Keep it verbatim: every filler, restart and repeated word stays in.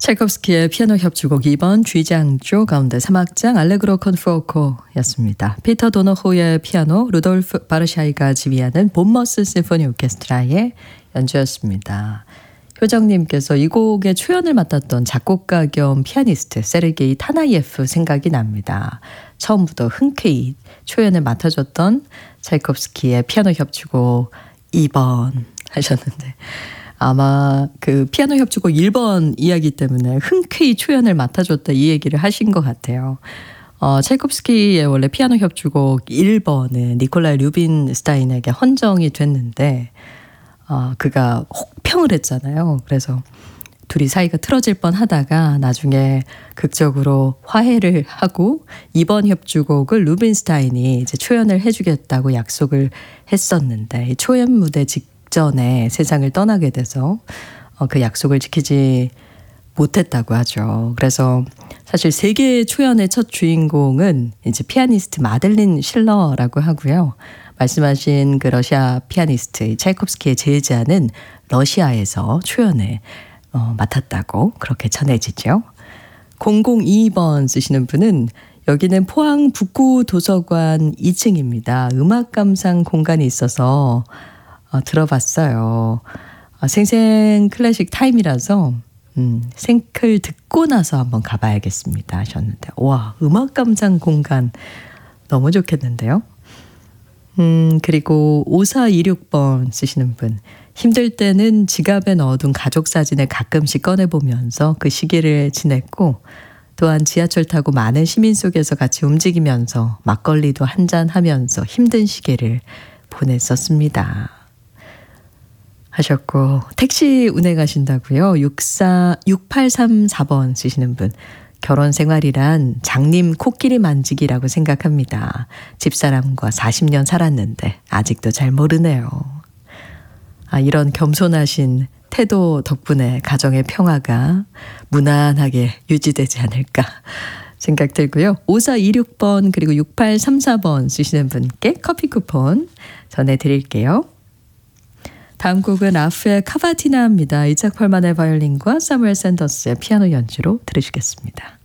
찰콥스키의 피아노 협주곡 이 번 G장조 가운데 삼 악장 알레그로 컨 포코였습니다. 피터 도너호의 피아노, 루돌프 바르샤이가 지휘하는 본머스 심포니 오케스트라의 연주였습니다. 효정님께서 이 곡의 초연을 맡았던 작곡가 겸 피아니스트 세르게이 타나예프 생각이 납니다. 처음부터 흔쾌히 초연을 맡아줬던 찰콥스키의 피아노 협주곡 이 번 하셨는데 아마 그 피아노 협주곡 일 번 이야기 때문에 흔쾌히 초연을 맡아줬다 이 얘기를 하신 것 같아요. 어, 찰콥스키의 원래 피아노 협주곡 일 번은 니콜라이 류빈스타인에게 헌정이 됐는데 어, 그가 혹평을 했잖아요. 그래서 둘이 사이가 틀어질 뻔 하다가 나중에 극적으로 화해를 하고 이 번 협주곡을 루빈스타인이 이제 초연을 해주겠다고 약속을 했었는데 이 초연 무대 직전에 세상을 떠나게 돼서 어, 그 약속을 지키지 못했다고 하죠. 그래서 사실 세계 초연의 첫 주인공은 이제 피아니스트 마들린 실러라고 하고요. 말씀하신 그 러시아 피아니스트 찰콥스키의 제자는 러시아에서 초연을 어, 맡았다고 그렇게 전해지죠. 공공이 번 쓰시는 분은 여기는 포항 북구 도서관 이 층입니다. 음악 감상 공간이 있어서 어, 들어봤어요. 어, 생생 클래식 타임이라서 음, 생클 듣고 나서 한번 가봐야겠습니다 하셨는데 와 음악 감상 공간 너무 좋겠는데요. 음, 그리고 오사이육 번 쓰시는 분. 힘들 때는 지갑에 넣어둔 가족 사진을 가끔씩 꺼내보면서 그 시기를 지냈고 또한 지하철 타고 많은 시민 속에서 같이 움직이면서 막걸리도 한잔하면서 힘든 시기를 보냈었습니다. 하셨고 택시 운행하신다고요? 육팔삼사 번 쓰시는 분. 결혼 생활이란 장님 코끼리 만지기라고 생각합니다. 집사람과 사십 년 살았는데 아직도 잘 모르네요. 아, 이런 겸손하신 태도 덕분에 가정의 평화가 무난하게 유지되지 않을까 생각 들고요. 오사이육 번 그리고 육팔삼사 번 쓰시는 분께 커피 쿠폰 전해드릴게요. 다음 곡은 라프의 카바티나입니다. 이작 펄만의 바이올린과 사무엘 샌더스의 피아노 연주로 들으시겠습니다.